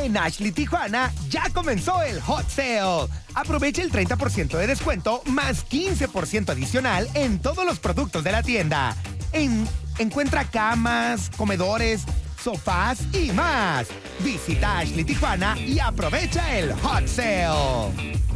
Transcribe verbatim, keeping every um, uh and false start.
En Ashley Tijuana ya comenzó el Hot Sale. Aprovecha el treinta por ciento de descuento más quince por ciento adicional en todos los productos de la tienda. En, encuentra camas, comedores, sofás y más. Visita Ashley Tijuana y aprovecha el Hot Sale.